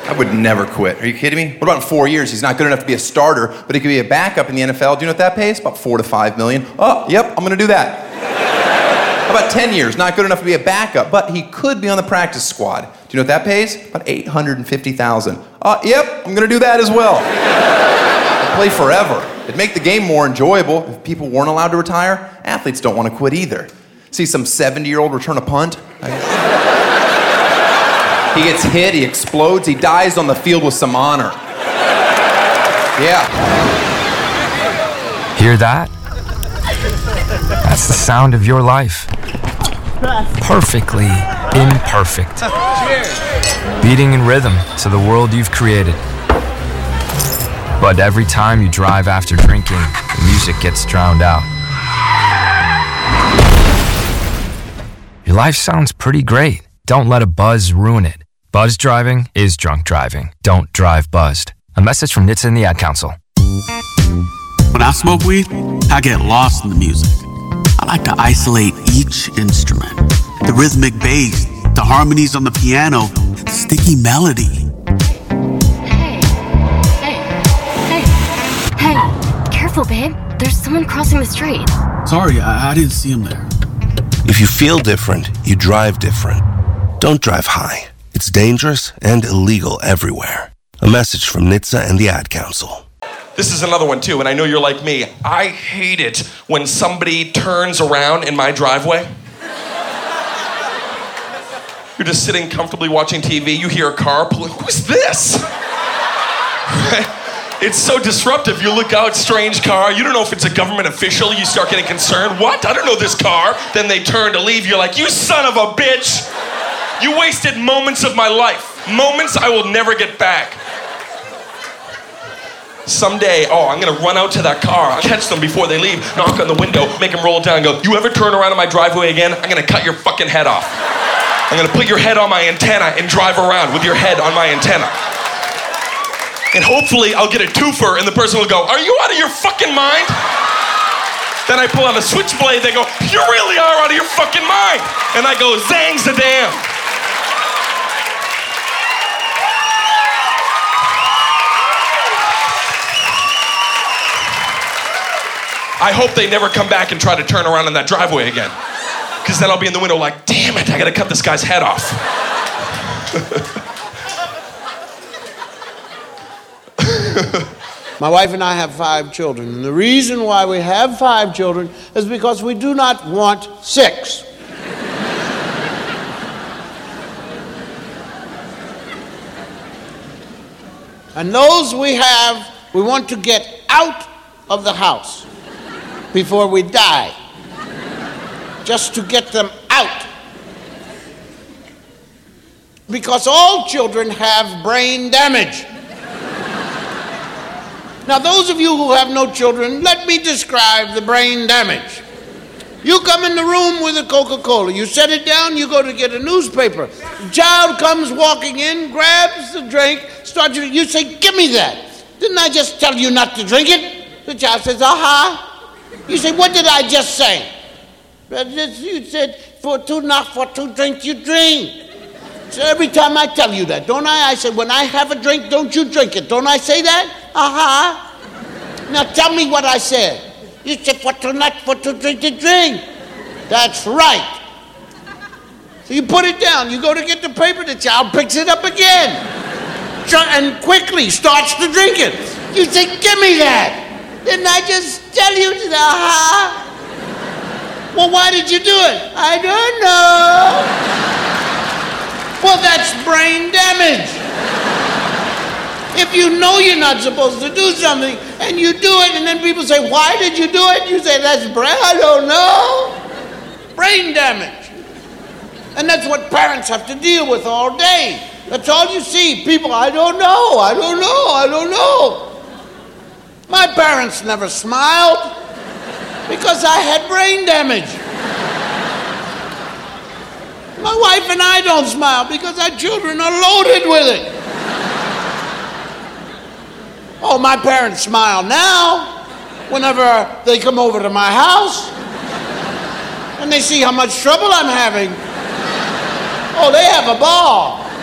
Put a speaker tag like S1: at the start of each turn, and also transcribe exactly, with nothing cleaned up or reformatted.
S1: I would never quit. Are you kidding me? What about in four years? He's not good enough to be a starter, but he could be a backup in the N F L. Do you know what that pays? About four to five million. Oh, yep, I'm gonna do that. How about ten years? Not good enough to be a backup, but he could be on the practice squad. Do you know what that pays? About eight hundred fifty thousand. Oh, yep, I'm gonna do that as well. I'd play forever. It'd make the game more enjoyable. If people weren't allowed to retire, athletes don't want to quit either. See some seventy-year-old return a punt? He gets hit, he explodes, he dies on the field with some honor. Yeah.
S2: Hear that? That's the sound of your life. Perfectly imperfect. Beating in rhythm to the world you've created. But every time you drive after drinking, the music gets drowned out. Your life sounds pretty great. Don't let a buzz ruin it. Buzz driving is drunk driving. Don't drive buzzed. A message from N H T S A and the Ad Council.
S3: When I smoke weed, I get lost in the music. I like to isolate each instrument. The rhythmic bass, the harmonies on the piano, the sticky melody.
S4: Hey, hey, hey, hey, careful, babe. There's someone crossing the street.
S3: Sorry, I, I didn't see him there.
S5: If you feel different, you drive different. Don't drive high. It's dangerous and illegal everywhere. A message from N H T S A and the Ad Council.
S6: This is another one too, and I know you're like me. I hate it when somebody turns around in my driveway. You're just sitting comfortably watching T V, you hear a car pull. Who's this? It's so disruptive. You look out, strange car. You don't know if it's a government official. You start getting concerned. What? I don't know this car. Then they turn to leave. You're like, you son of a bitch. You wasted moments of my life. Moments I will never get back. Someday, oh, I'm gonna run out to that car. I'll catch them before they leave, knock on the window, make them roll it down and go, you ever turn around in my driveway again? I'm gonna cut your fucking head off. I'm gonna put your head on my antenna and drive around with your head on my antenna. And hopefully I'll get a twofer and the person will go, are you out of your fucking mind? Then I pull out a switchblade, they go, you really are out of your fucking mind. And I go, zang-zadam. I hope they never come back and try to turn around in that driveway again. Because then I'll be in the window like, damn it, I gotta cut this guy's head off.
S7: My wife and I have five children. And the reason why we have five children is because we do not want six. And those we have, we want to get out of the house before we die, just to get them out. Because all children have brain damage. Now, those of you who have no children, let me describe the brain damage. You come in the room with a Coca-Cola, you set it down, you go to get a newspaper. The child comes walking in, grabs the drink, starts, you say, give me that. Didn't I just tell you not to drink it? The child says, aha. You say, what did I just say? You said, for two, not for two drinks, you drink. So every time I tell you that, don't I? I say, when I have a drink, don't you drink it. Don't I say that? Uh-huh. Now tell me what I said. You said, for two, not for two drinks, you drink. That's right. So you put it down. You go to get the paper, the child picks it up again. And quickly starts to drink it. You say, give me that. Didn't I just tell you? Uh-huh. Well, why did you do it? I don't know. Well, that's brain damage. If you know you're not supposed to do something and you do it and then people say, why did you do it? You say, that's brain, I don't know. Brain damage. And that's what parents have to deal with all day. That's all you see. People, I don't know, I don't know, I don't know. My parents never smiled because I had brain damage. My wife and I don't smile because our children are loaded with it. Oh, my parents smile now whenever they come over to my house and they see how much trouble I'm having. Oh, they have a ball.